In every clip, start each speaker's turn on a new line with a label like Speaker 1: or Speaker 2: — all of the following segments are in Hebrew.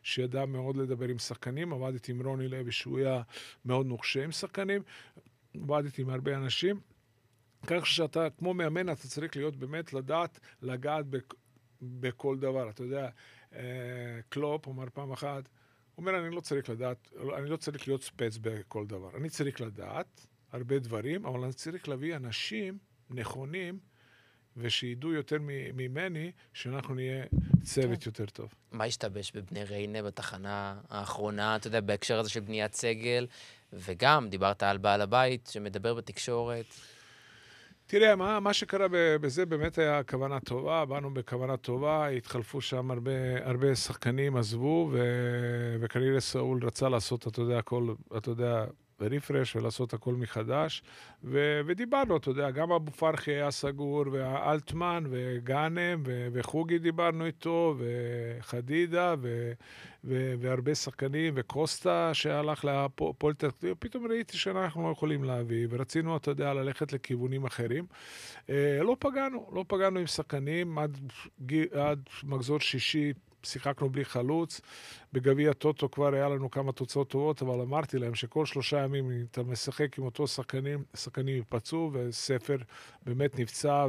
Speaker 1: שידע מאוד לדבר עם שחקנים, עבדתי עם רוני לוי, שהוא היה מאוד מוכשר עם שחקנים, עבדתי עם הרבה אנשים, כך שאתה, כמו מאמן, אתה צריך להיות באמת לדעת, לגעת בכל דבר. אתה יודע, קלופ אומר פעם אחת, הוא אומר, אני לא צריך לדעת, אני לא צריך להיות ספץ בכל דבר. אני צריך לדעת הרבה דברים, אבל אני צריך להביא אנשים נכונים, ושידעו יותר ממני, שאנחנו נהיה צוות יותר טוב.
Speaker 2: מה השתבש בבני ריינה בתחנה האחרונה, אתה יודע, בהקשר הזה של בניית סגל, וגם דיברת על בעל הבית שמדבר בתקשורת.
Speaker 1: תראה, מה שקרה בזה באמת היה כוונה טובה, באנו בכוונה טובה, התחלפו שם הרבה שחקנים, עזבו, וכנראה סאול רצה לעשות, אתה יודע, הכל, אתה יודע, ריפרש ולעשות הכל מחדש, ודיברנו, אתה יודע, גם אבו פרחי היה סגור, ואלטמן, וגאנם, וחוגי דיברנו איתו, וחדידה, והרבה שחקנים, וקוסטה שהלך לפועל תל אביב, פתאום ראיתי שאנחנו לא יכולים להביא, ורצינו, אתה יודע, ללכת לכיוונים אחרים. לא פגענו עם שחקנים, עד מחזור שישי, שיחקנו בלי חלוץ, בגביע טוטו כבר היה לנו כמה תוצאות טובות, אבל אמרתי להם שכל 3 ימים אתה משחק עם אותו שחקנים ייפצעו, וספר באמת נפצע,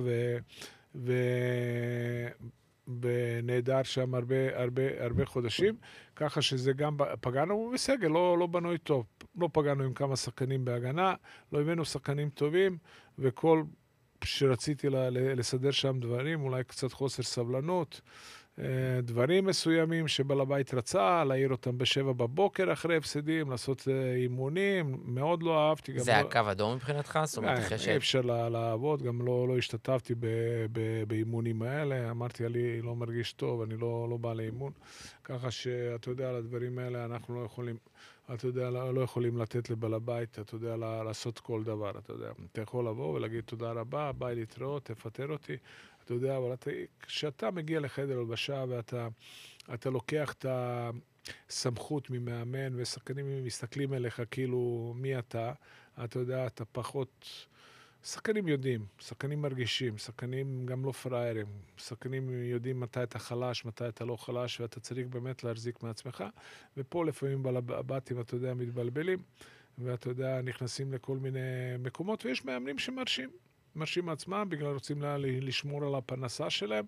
Speaker 1: ונהדר שם הרבה חודשים, ככה שזה גם פגענו בסגל, לא בנוי טוב, לא פגענו עם כמה שחקנים בהגנה, לא הבאנו שחקנים טובים, וכל שרציתי לסדר שם דברים, אולי קצת חוסר סבלנות, דברים מסוימים שבעל הבית רצה, להעיר אותם ב7 בבוקר אחרי הפסדים, לעשות אימונים, מאוד לא אהבתי.
Speaker 2: זה הקו אדום מבחינתך? זאת אומרת, אחרי
Speaker 1: אי אפשר לעבוד, גם לא השתתפתי באימונים האלה, אמרתי, אני לא מרגיש טוב, אני לא בא לאימון, ככה שאתה יודע, על הדברים האלה אנחנו לא יכולים, אתה יודע, לא יכולים לתת לבעל הבית, אתה יודע, לעשות כל דבר, אתה יודע, אתה יכול לבוא ולהגיד תודה רבה, ביי להתראות, תפטר אותי, אתה יודע, אבל כשאתה מגיע לחדר הלבשה ואתה לוקח את הסמכות ממאמן, ושחקנים מסתכלים אליך כאילו מי אתה יודע, אתה פחות... שחקנים יודעים, שחקנים מרגישים, שחקנים גם לא פראיירים, שחקנים יודעים מתי אתה חלש, מתי אתה לא חלש, ואתה צריך באמת להחזיק מעצמך, ופה לפעמים בלבטים, אתה יודע, מתבלבלים, ואתה יודע, נכנסים לכל מיני מקומות, ויש מאמנים מרשים מעצמם, בגלל רוצים לשמור על הפרנסה שלהם,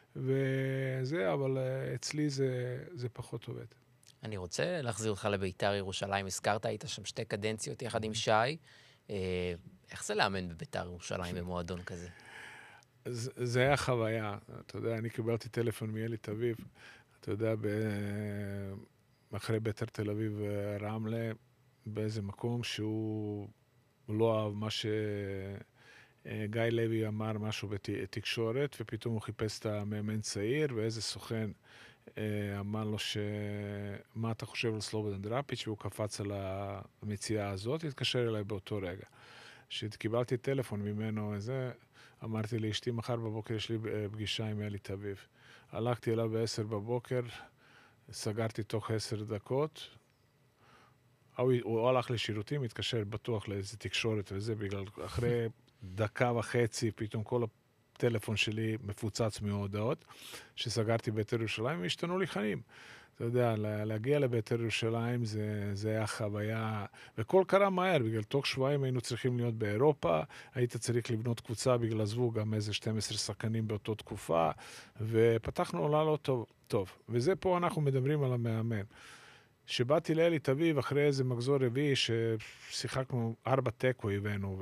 Speaker 1: וזה, אבל אצלי זה פחות עובד.
Speaker 2: אני רוצה להחזיר אותך לביתר ירושלים, הזכרת, היית שם 2 קדנציות יחד עם שי, איך זה לאמן בביתר ירושלים במועדון כזה?
Speaker 1: זה היה חוויה, אתה יודע, אני קיבלתי טלפון מאלי תביב, אתה יודע, אחרי ביתר תל אביב רמלה, באיזה מקום שהוא לא אהב מה שגיא לוי אמר משהו בתקשורת, ופתאום הוא חיפש את המאמן צעיר, ואיזה סוכן אמר לו מה אתה חושב על סלובודן דראפיץ', והוא קפץ על המציאה הזאת, התקשר אליי באותו רגע. כשקיבלתי טלפון ממנו, אמרתי לאשתי, מחר בבוקר יש לי פגישה עם אלי תביב. הלכתי אליו ב10 בבוקר, סגרתי תוך 10 דקות, הוא הלך לשירותים, התקשר בטוח לאיזה תקשורת וזה, בגלל אחרי 1.5 דקה, פתאום כל הטלפון שלי מפוצץ מההודעות, שסגרתי ביתר ירושלים, והשתנו לי חיים. אתה יודע, להגיע לביתר ירושלים זה היה חוויה, וכל קרה מהר, בגלל תוך 2 שבועות היינו צריכים להיות באירופה, היית צריך לבנות קבוצה, בגלל עזבו גם איזה 12 שחקנים באותו תקופה, ופתחנו עולה לא טוב. וזה פה אנחנו מדברים על המאמן. שבאתי לאלי תביב אחרי איזה מחזור רביעי, ששיחקנו 4 תיקו הבאנו,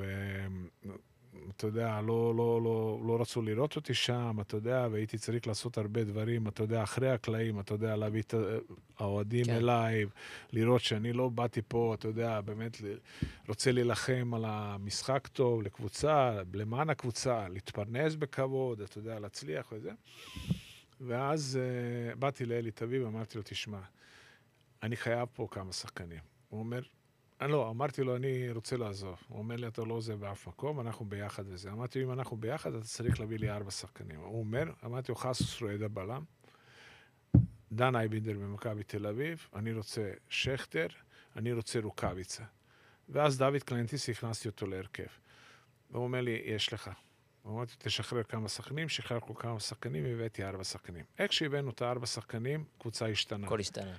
Speaker 1: אתה יודע, לא רצו לראות אותי שם, אתה יודע, והייתי צריך לעשות הרבה דברים, אתה יודע, אחרי הקלעים, אתה יודע, להביא את האוהדים אליי, לראות שאני לא באתי פה, אתה יודע, באמת רוצה להילחם על המשחק טוב, לקבוצה, למען הקבוצה, להתפרנס בכבוד, אתה יודע, להצליח וזה. ואז באתי לאלי תביב, אמרתי לו, תשמע, אני חייב פה כמה שחקנים. הוא אומר, אמרתי לו, אני רוצה לעזוב. הוא אומר לי, אתה לא עוזב באף מקום, אנחנו ביחד וזה. אמרתי, אם אנחנו ביחד, אתה צריך להביא לי 4 שחקנים. הוא אומר, אמרתי לו, חסוס רועדה בלם, דן אייבינדר במכבי תל אביב, אני רוצה שכטר, אני רוצה רוקאביצה. ואז דוד קלנטיס הכנסתי אותו להרכב. והוא אומר לי, יש לך. אמרתי, תשחרר כמה שחקנים, שחררנו כמה שחקנים, הבאתי 4 שחקנים. איך שהבאנו את 4 שחקנים, קבוצה השתנה.
Speaker 2: הכל השתנה.